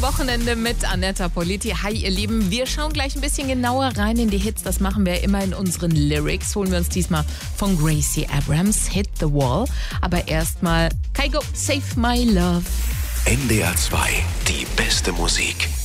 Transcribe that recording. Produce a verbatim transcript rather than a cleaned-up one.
Wochenende mit Anetta Politi. Hi ihr Lieben, wir schauen gleich ein bisschen genauer rein in die Hits. Das machen wir immer in unseren Lyrics. Holen wir uns diesmal von Gracie Abrams, Hit the Wall. Aber erstmal Kygo, Save My Love. N D R zwei, die beste Musik.